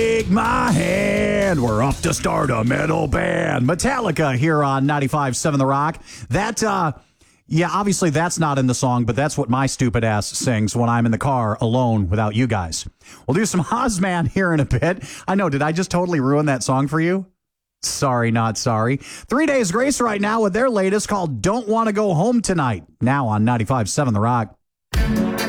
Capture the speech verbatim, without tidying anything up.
Take my hand, we're off to start a metal band. Metallica here on ninety-five point seven The Rock. That, uh, yeah, obviously that's not in the song, but that's what my stupid ass sings when I'm in the car alone without you guys. We'll do some Ozman here in a bit. I know, did I just totally ruin that song for you? Sorry, not sorry. Three Days Grace right now with their latest called Don't Want to Go Home Tonight. Now on ninety-five point seven The Rock.